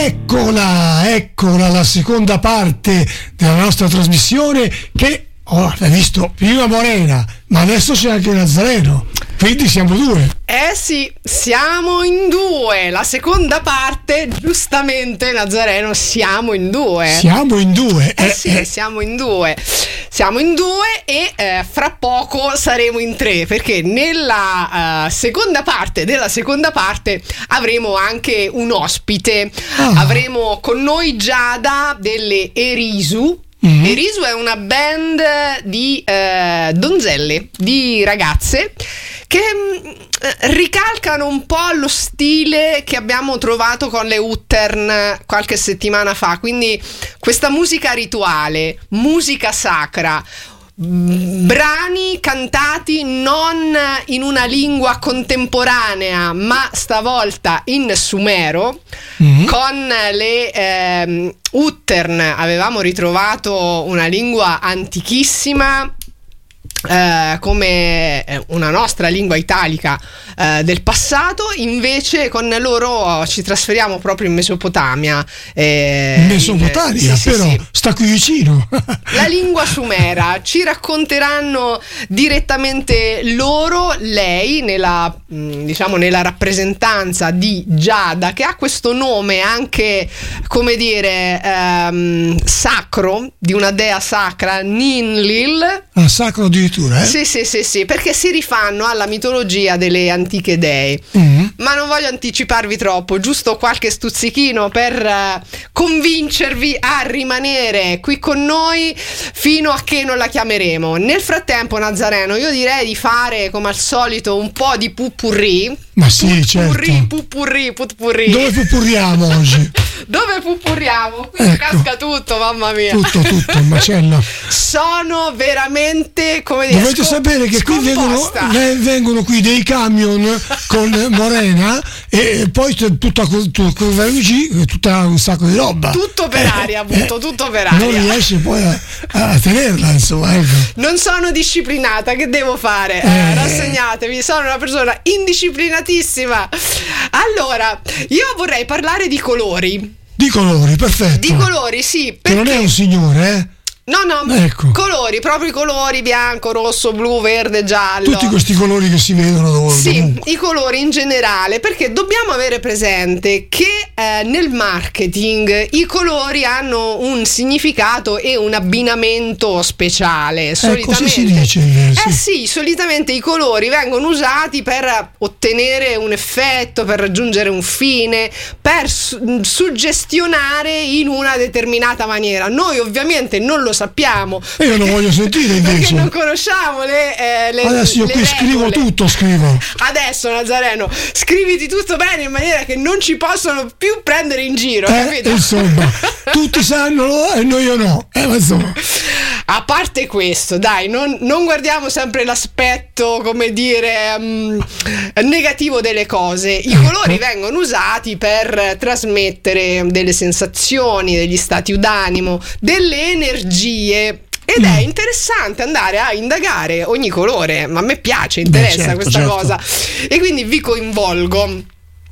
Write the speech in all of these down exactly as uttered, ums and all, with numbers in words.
Eccola, eccola la seconda parte della nostra trasmissione che, oh, hai visto, prima Morena, ma adesso c'è anche Nazareno, quindi siamo due. Eh sì, siamo in due, la seconda parte, giustamente Nazareno, siamo in due. Siamo in due. Eh, eh sì, eh. siamo in due. Siamo in due e eh, fra poco saremo in tre, perché nella uh, seconda parte della seconda parte avremo anche un ospite. Ah. Avremo con noi Giada delle Erisu. Mm-hmm. Erisu è una band di eh, donzelle, di ragazze che mh, ricalcano un po' lo stile che abbiamo trovato con le Uttern qualche settimana fa, quindi questa musica rituale, musica sacra, brani cantati non in una lingua contemporanea ma stavolta in sumero. Mm-hmm. Con le ehm, Uttern avevamo ritrovato una lingua antichissima, Uh, come una nostra lingua italica uh, del passato. Invece con loro ci trasferiamo proprio in Mesopotamia. Eh, in Mesopotamia, sì, però sì, sì. Sta qui vicino. La lingua sumera. Ci racconteranno direttamente loro, lei nella, diciamo, nella rappresentanza di Giada, che ha questo nome anche, come dire, um, sacro, di una dea sacra, Ninlil. Ah, sacro di Eh? Sì, sì, sì, sì, perché si rifanno alla mitologia delle antiche dee. Mm-hmm. Ma non voglio anticiparvi troppo, giusto qualche stuzzichino per uh, convincervi a rimanere qui con noi fino a che non la chiameremo. Nel frattempo, Nazareno, io direi di fare come al solito un po' di pupurri. Ma sì, pupurri, certo. Pupurri, pupurri. Dove pupurriamo oggi? Dove pupurriamo? Qui ecco. Casca tutto, mamma mia. Tutto, tutto, un macello. Sono veramente, come dire, dovete scom- sapere che qui vengono, vengono qui dei camion con Morena e poi c'è tutta, tutta, tutta un sacco di roba. Tutto per eh, aria, appunto, eh, tutto per aria. Non riesce poi a, a tenerla, insomma. Ecco. Non sono disciplinata, che devo fare? Eh, eh. Rassegnatevi, sono una persona indisciplinatissima. Allora, io vorrei parlare di colori. Di colori, perfetto. Di colori, sì. Perché che non è un signore, eh? No, no, ecco. Colori, proprio i colori bianco, rosso, blu, verde, giallo. Tutti questi colori che si vedono dove, sì, dovunque. I colori in generale, perché dobbiamo avere presente che eh, nel marketing i colori hanno un significato e un abbinamento speciale. Solitamente, eh, così si dice. Eh, sì. eh sì, solitamente i colori vengono usati per ottenere un effetto, per raggiungere un fine, per su- suggestionare in una determinata maniera. Noi ovviamente non lo sappiamo. E io non voglio sentire invece. Perché non conosciamo le, eh, le adesso io le qui regole. Scrivo tutto, scrivo. Adesso Nazareno, scriviti tutto bene in maniera che non ci possono più prendere in giro, eh, capito? Insomma, tutti sanno e noi io no. Eh, ma insomma. A parte questo, dai, non, non guardiamo sempre l'aspetto, come dire, um, negativo delle cose. I colori vengono usati per trasmettere delle sensazioni, degli stati d'animo, delle energie. Ed è interessante andare a indagare ogni colore, ma a me piace, interessa Beh, certo, questa certo. cosa. E quindi vi coinvolgo.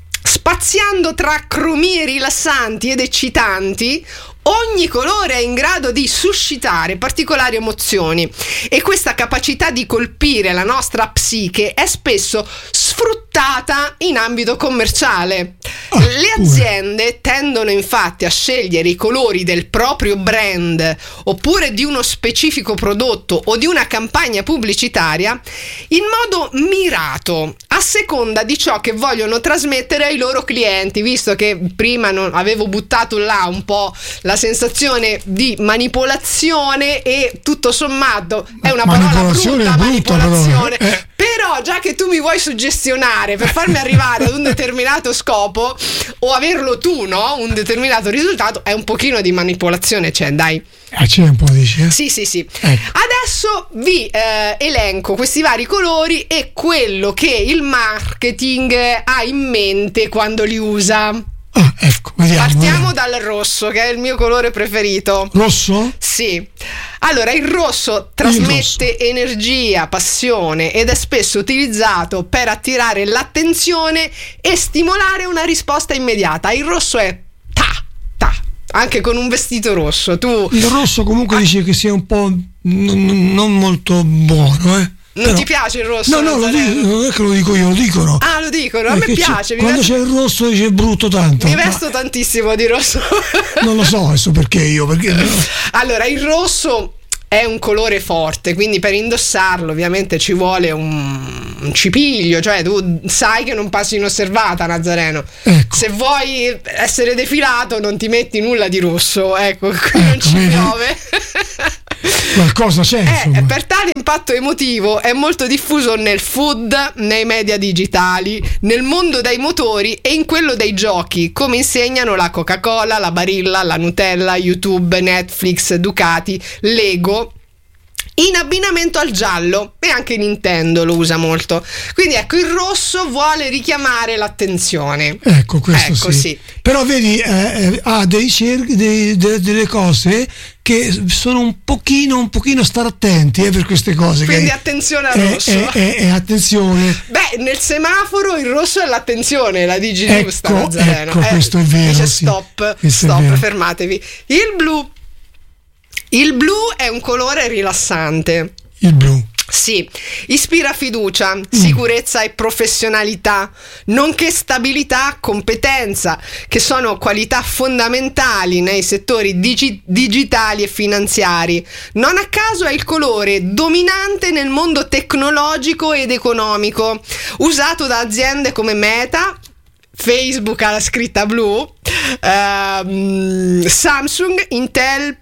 Spaziando tra cromie rilassanti ed eccitanti, ogni colore è in grado di suscitare particolari emozioni e questa capacità di colpire la nostra psiche è spesso sfruttata in ambito commerciale. Oh, Le aziende tendono infatti a scegliere i colori del proprio brand oppure di uno specifico prodotto o di una campagna pubblicitaria in modo mirato a seconda di ciò che vogliono trasmettere ai loro clienti, visto che prima non avevo buttato là un po' la sensazione di manipolazione e tutto sommato è una parola brutta, manipolazione, però, eh. però già che tu mi vuoi suggestionare per farmi arrivare ad un determinato scopo o averlo tu, no? Un determinato risultato, è un pochino di manipolazione, c'è, dai. Ah, c'è un po', dici? Eh? Sì, sì, sì. Ecco. Adesso vi eh, elenco questi vari colori e quello che il marketing ha in mente quando li usa. Ah, ecco, vediamo. Partiamo vediamo. dal rosso, che è il mio colore preferito. Rosso? Sì. Allora, il rosso trasmette il rosso. energia, passione ed è spesso utilizzato per attirare l'attenzione e stimolare una risposta immediata. Il rosso è ta, anche con un vestito rosso. Tu il rosso comunque ah. dice che sia un po' n- non molto buono, eh. Non Però, ti piace il rosso? No, no, lo dico, non è che lo dico io, lo dicono. Ah, lo dicono, a me piace. Quando vesto... c'è il rosso dice è brutto tanto. Mi vesto ma... tantissimo di rosso. Non lo so adesso perché io, perché no. Allora, il rosso è un colore forte, quindi per indossarlo ovviamente ci vuole un, un cipiglio, cioè tu sai che non passi inosservata, Nazareno. Ecco. Se vuoi essere defilato non ti metti nulla di rosso, ecco, qui ecco, non ci vedi? piove. Qualcosa c'è, eh, per tale impatto emotivo è molto diffuso nel food, nei media digitali, nel mondo dei motori e in quello dei giochi, come insegnano la Coca-Cola, la Barilla, la Nutella, YouTube, Netflix, Ducati, Lego, in abbinamento al giallo, e anche Nintendo lo usa molto. Quindi ecco, il rosso vuole richiamare l'attenzione. Ecco, questo ecco, sì. sì. Però vedi, eh, ha dei cerchi, dei, de, delle cose che sono un pochino, un pochino stare attenti eh, per queste cose. Quindi che attenzione al è, rosso. È, è, è attenzione. Beh, nel semaforo il rosso è l'attenzione, la digi ecco, giusta, Nazareno. Ecco, eh, questo è vero. Dice sì. stop, questo stop, fermatevi. Il blu. Il blu è un colore rilassante. Il blu. Sì, ispira fiducia, sicurezza mm. e professionalità, nonché stabilità, competenza, che sono qualità fondamentali nei settori digi- digitali e finanziari. Non a caso è il colore dominante nel mondo tecnologico ed economico, usato da aziende come Meta, Facebook ha la scritta blu, ehm, Samsung, Intel,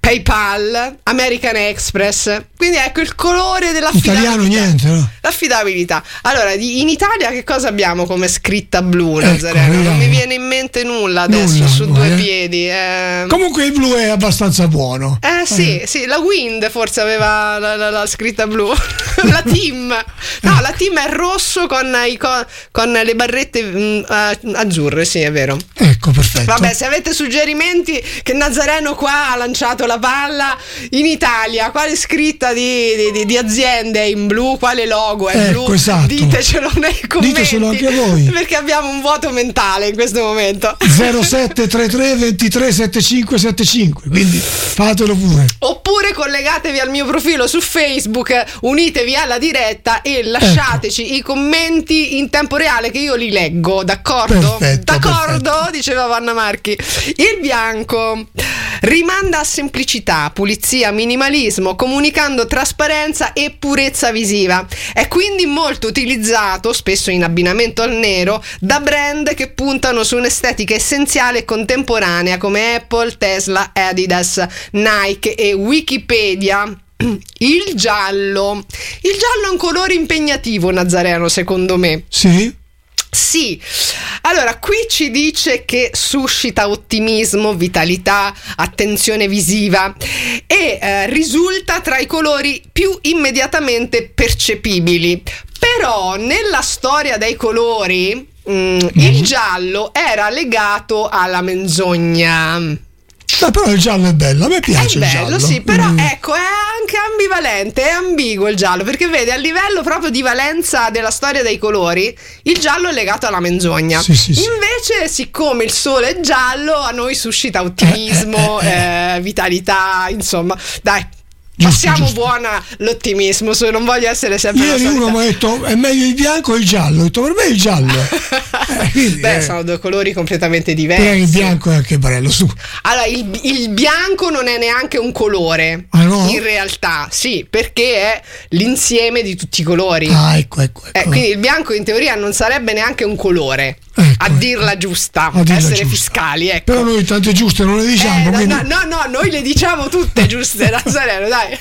PayPal, American Express. Quindi ecco il colore dell'affidabilità. Italiano niente, no? L'affidabilità. Allora, in Italia che cosa abbiamo come scritta blu, ecco, Nazareno? Non mi viene in mente nulla adesso nulla, su due eh. piedi. Eh. Comunque il blu è abbastanza buono. Eh sì, eh. sì, la Wind forse aveva la, la, la scritta blu. La Team. No, la Team è rosso con, i, con, con le barrette mh, azzurre, sì, è vero. Ecco, perfetto. Vabbè, se avete suggerimenti, che Nazareno qua ha lanciato la palla, in Italia quale scritta di, di, di aziende è in blu, quale logo è ecco, blu, esatto. ditecelo nei commenti. Ditecelo anche voi, perché abbiamo un vuoto mentale in questo momento. zero sette tre tre ventitré settantacinque settantacinque, quindi fatelo pure. Oppure collegatevi al mio profilo su Facebook, unitevi alla diretta e lasciateci ecco. i commenti in tempo reale che io li leggo, d'accordo? Perfetto, d'accordo? perfetto. Diceva Vanna Marchi. Il bianco rimanda a semplicità, pulizia, minimalismo, comunicando trasparenza e purezza visiva. È quindi molto utilizzato, spesso in abbinamento al nero, da brand che puntano su un'estetica essenziale e contemporanea come Apple, Tesla, Adidas, Nike e Wikipedia. Il giallo. Il giallo è un colore impegnativo, Nazareno, secondo me. Sì? Sì, allora qui ci dice che suscita ottimismo, vitalità, attenzione visiva e eh, risulta tra i colori più immediatamente percepibili. Però nella storia dei colori mh, mm. il giallo era legato alla menzogna. Ah, però il giallo è bello, a me piace è bello, il giallo. Sì, però mm. ecco, è anche ambivalente, è ambiguo il giallo, perché vedi, a livello proprio di valenza della storia dei colori, il giallo è legato alla menzogna. Sì, sì, Invece, sì. siccome il sole è giallo, a noi suscita ottimismo, eh, eh, eh. Eh, vitalità, insomma, dai. Giusto, Passiamo giusto. buona l'ottimismo, se non voglio essere sempre ieri uno mi ha detto è meglio il bianco o il giallo, ho detto per me è il giallo. eh, quindi, Beh, eh. sono due colori completamente diversi. Però il bianco è anche bello, su. Allora, il, il bianco non è neanche un colore. Ah, no? In realtà, sì, perché è l'insieme di tutti i colori. Ah, ecco, ecco, ecco. Eh, quindi il bianco in teoria non sarebbe neanche un colore. Ecco, a dirla ecco. giusta, a dirla essere giusta. fiscali, ecco. Però noi tante giuste non le diciamo. Eh, no, quindi... no, no, no, noi le diciamo tutte giuste, Nazareno, dai.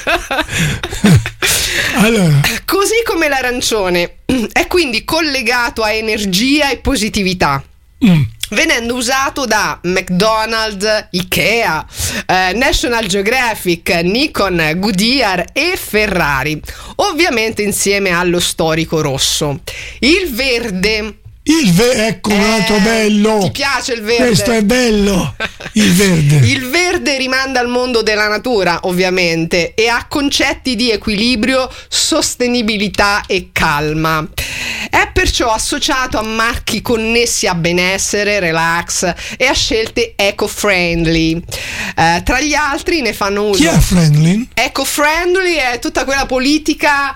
Allora. Così come l'arancione è quindi collegato a energia e positività. Mm. Venendo usato da McDonald's, Ikea, eh, National Geographic, Nikon, Goodyear e Ferrari, ovviamente insieme allo storico rosso. Il verde. Il verde, ecco un altro eh, bello. Ti piace il verde? Questo è bello. Il verde. Il verde rimanda al mondo della natura, ovviamente, e a concetti di equilibrio, sostenibilità e calma. È perciò associato a marchi connessi a benessere, relax e a scelte eco-friendly. Eh, tra gli altri ne fanno uso. Chi è friendly? Eco-friendly è tutta quella politica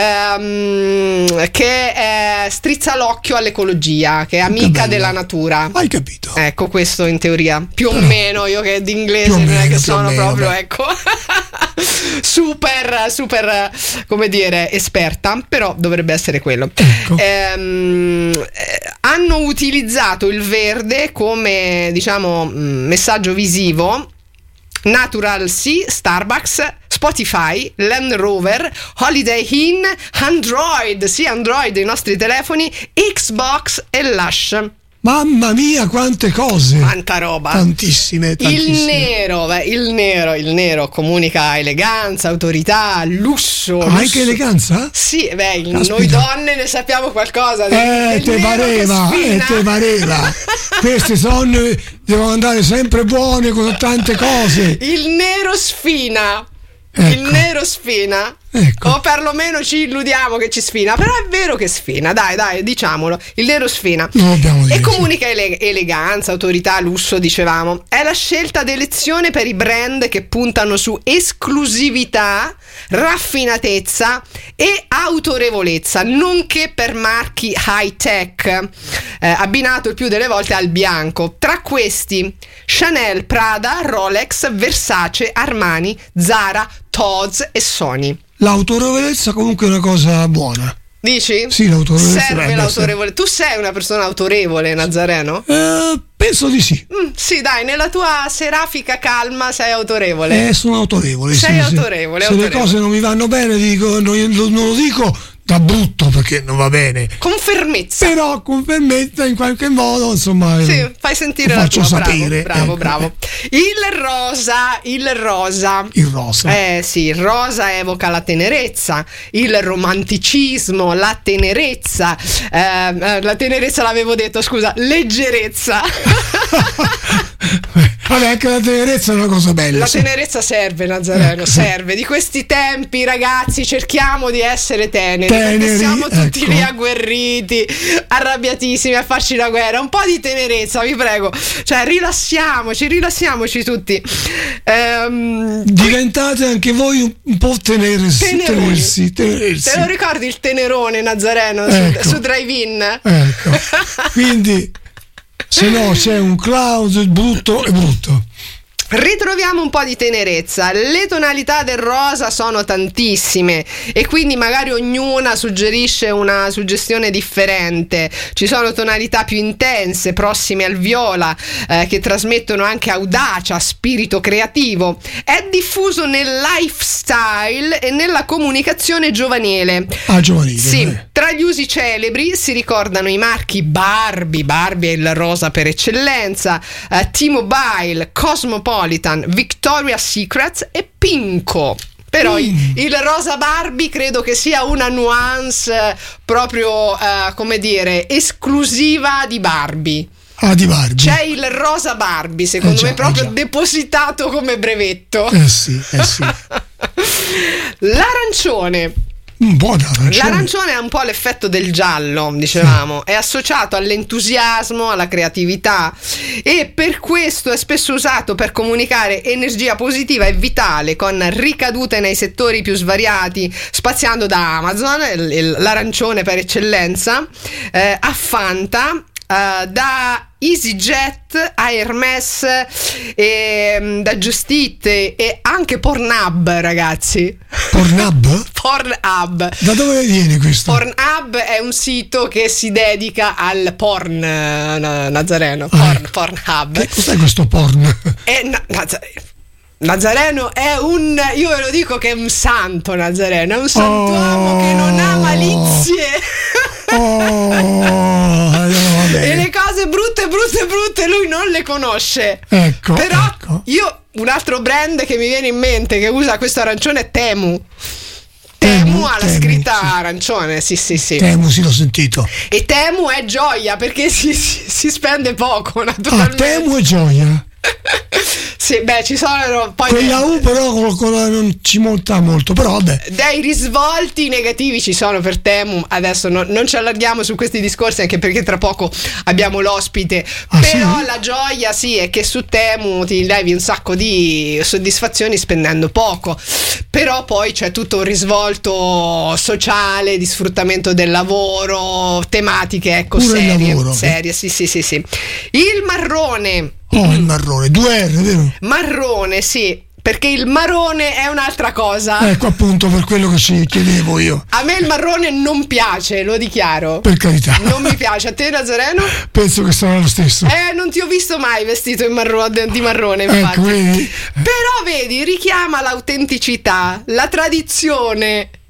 ehm, che è, strizza l'occhio all'ecologia, che è amica della natura. Hai capito? Ecco, questo in teoria, più o Però, meno, io che di inglese non meno, è che più sono meno, proprio, beh. ecco, super, super, come dire, esperta, però dovrebbe essere quello. Ecco. Ehm, eh, hanno utilizzato il verde come, diciamo, mh, messaggio visivo. Natural Sea, Starbucks, Spotify, Land Rover, Holiday Inn, Android, sì, Android, i nostri telefoni, Xbox e Lush. Mamma mia, quante cose! Quanta roba! Tantissime, tantissime. Il nero, beh, il nero, il nero comunica eleganza, autorità, lusso. Ah, lusso. anche eleganza? Sì, beh, il- Caspita. noi donne ne sappiamo qualcosa. del- Eh, del te nero pareva, che eh, sfina. te pareva. Queste donne devono andare sempre buone con tante cose. Il nero sfina. Ecco. Il nero sfina. Ecco. O perlomeno ci illudiamo che ci sfina. Però è vero che sfina. Dai, dai, diciamolo. Il nero sfina. Lo dobbiamo dire, E comunica ele- eleganza, autorità, lusso, dicevamo. È la scelta d'elezione per i brand che puntano su esclusività, raffinatezza e autorevolezza, nonché per marchi high tech, eh, abbinato il più delle volte al bianco. Tra questi Chanel, Prada, Rolex, Versace, Armani, Zara, Tod's e Sony. L'autorevolezza comunque è una cosa buona. Dici? Sì, l'autorevolezza Serve deve l'autorevole. Tu sei una persona autorevole, Nazareno? Eh, penso di sì. Mm, sì, dai, nella tua serafica calma sei autorevole. Eh, sono autorevole. Sei sì, autorevole, Se, se autorevole. le cose non mi vanno bene, dico, non, non lo dico da brutto perché non va bene. Con fermezza. Però con fermezza in qualche modo, insomma, Sì, eh, fai sentire lo la faccio tua, sapere. bravo, bravo, ecco. bravo. Il rosa, il rosa. Il rosa. Eh sì, il rosa evoca la tenerezza, il romanticismo, la tenerezza, eh, eh, la tenerezza l'avevo detto, scusa, leggerezza. Vabbè, anche la tenerezza è una cosa bella. La sì. tenerezza serve, Nazareno, Ecco. serve. Di questi tempi, ragazzi, cerchiamo di essere teneri, perché Teneri, siamo tutti ecco. lì agguerriti, arrabbiatissimi a farci la guerra. Un po' di tenerezza, vi prego. Cioè, rilassiamoci, rilassiamoci tutti. Ehm, Diventate anche voi un, un po' tenersi, Teneroni. tenersi, tenersi. Te lo ricordi il tenerone, Nazareno, Ecco. su, su drive-in? Ecco. Quindi, se no c'è un Klaus brutto e brutto. Ritroviamo un po' di tenerezza. Le tonalità del rosa sono tantissime e quindi magari ognuna suggerisce una suggestione differente. Ci sono tonalità più intense, prossime al viola, eh, che trasmettono anche audacia, spirito creativo. È diffuso nel lifestyle e nella comunicazione giovanile. Ah, giovanile. Sì, eh. tra gli usi celebri si ricordano i marchi Barbie, Barbie è il rosa per eccellenza, eh, T-Mobile, Cosmopolitan, Victoria's Secret e Pinko. Però Mm. il rosa Barbie credo che sia una nuance eh, proprio, eh, come dire, esclusiva di Barbie. Ah, di Barbie. C'è il rosa Barbie, secondo Eh già, me, proprio eh già. depositato come brevetto. Eh sì, eh sì. L'arancione. Un po' d'arancione. L'arancione ha un po' l'effetto del giallo, dicevamo, è associato all'entusiasmo, alla creatività e per questo è spesso usato per comunicare energia positiva e vitale con ricadute nei settori più svariati, spaziando da Amazon, il- il- l'arancione per eccellenza, eh, a Fanta, eh, da EasyJet a Hermes, e, da Just Eat e anche Pornhub, ragazzi. Pornhub? Pornhub. Da dove viene questo? Pornhub è un sito che si dedica al porn, eh, na- Nazareno. Ah, Porn, ecco. Pornhub. Che cos'è questo porn? E na- Nazareno. Nazareno è un, io ve lo dico che è un santo, Nazareno, è un santuomo Oh. che non ha malizie. Oh, allora va E bene. le cose brutte, brutte, brutte lui non le conosce. Ecco, Però ecco. io, un altro brand che mi viene in mente che usa questo arancione è Temu. Temu, Temu ha la Temu, scritta sì. arancione, sì sì sì. Temu, sì, l'ho sentito. E Temu è gioia perché si, si, si spende poco, Ah, naturalmente. Temu e gioia. Sì, beh, ci sono poi quella U però con- con- non ci monta molto, però vabbè. dei risvolti negativi ci sono per Temu. Adesso no- non ci allarghiamo su questi discorsi, anche perché tra poco abbiamo l'ospite. Ah, Però sì? la gioia sì è che su Temu ti levi un sacco di soddisfazioni spendendo poco. Però poi c'è tutto un risvolto sociale, di sfruttamento del lavoro, tematiche ecco Pure il serie, lavoro. serie, sì sì sì sì. Il marrone. Oh, il marrone, due R, vero? Marrone, sì, perché il marrone è un'altra cosa. Ecco appunto per quello che ci chiedevo io. A me il marrone non piace, lo dichiaro. Per carità. Non mi piace. A te, Nazareno? Penso che sarà lo stesso. Eh, non ti ho visto mai vestito in marrone, di marrone, infatti. Ecco, vedi? Però vedi, richiama l'autenticità, la tradizione.